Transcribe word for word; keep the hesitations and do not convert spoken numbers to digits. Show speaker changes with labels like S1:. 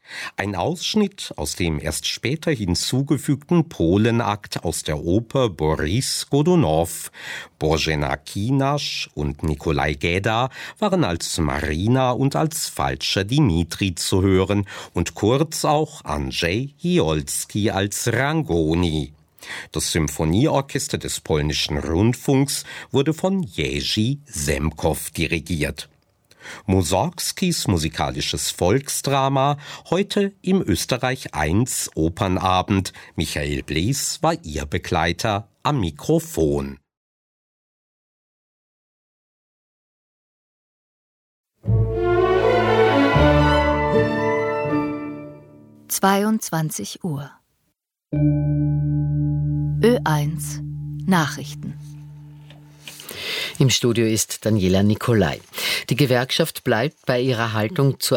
S1: Ein Ausschnitt aus dem erst später hinzugefügten Polenakt aus der Oper Boris Godunow. Bożena Kinasz und Nikolai Geda waren als Marina und als falscher Dimitri zu hören und kurz auch Andrzej Hiolski als Rangoni. Das Symphonieorchester des polnischen Rundfunks wurde von Jerzy Semkow dirigiert. Mussorgskis musikalisches Volksdrama, heute im Österreich eins Opernabend. Michael Blees war ihr Begleiter am Mikrofon.
S2: zweiundzwanzig Uhr. Ö eins Nachrichten.
S3: Im Studio ist Daniela Nicolai. Die Gewerkschaft bleibt bei ihrer Haltung zur